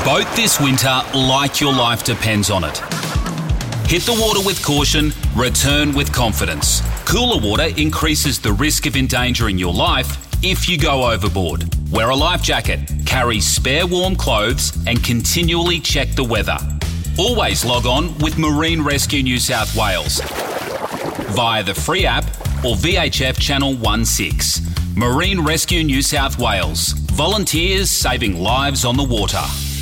Boat this winter like your life depends on it. Hit the water with caution, return with confidence. Cooler water increases the risk of endangering your life if you go overboard. Wear a life jacket, carry spare warm clothes and continually check the weather. Always log on with Marine Rescue New South Wales via the free app or VHF Channel 16. Marine Rescue New South Wales. Volunteers saving lives on the water.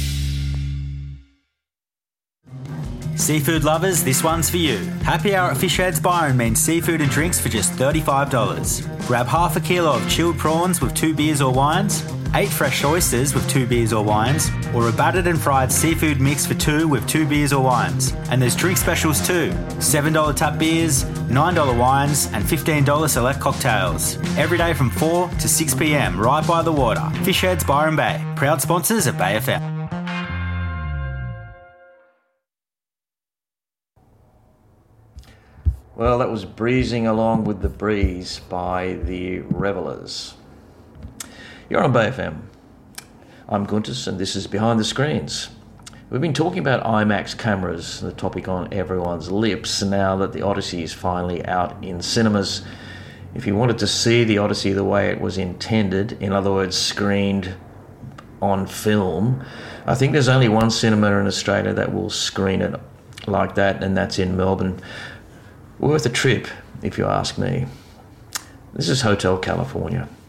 Seafood lovers, this one's for you. Happy hour at Fish Heads Byron means seafood and drinks for just $35. Grab half a kilo of chilled prawns with 2 beers or wines, 8 fresh oysters with 2 beers or wines, or a battered and fried seafood mix for 2 with 2 beers or wines. And there's drink specials too. $7 tap beers, $9 wines and $15 select cocktails. Every day from 4 to 6 p.m, right by the water. Fish Heads Byron Bay, proud sponsors of Bay FM. Well, that was Breezing Along with the Breeze by the Revellers. You're on Bay FM. I'm Guntis and this is Behind the Screens. We've been talking about IMAX cameras, the topic on everyone's lips, now that the Odyssey is finally out in cinemas. If you wanted to see the Odyssey the way it was intended, in other words, screened on film, I think there's only one cinema in Australia that will screen it like that, and that's in Melbourne. Worth a trip, if you ask me. This is Hotel California.